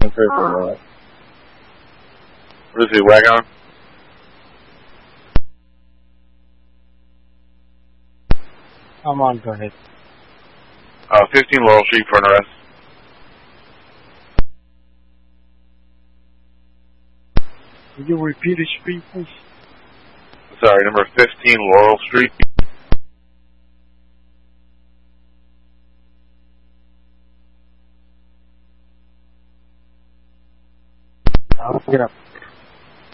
What is he, Wagon? I'm on, go ahead. 15 Laurel Street for an arrest. Will you repeat the street, please? Sorry, number 15 Laurel Street. I'll get up.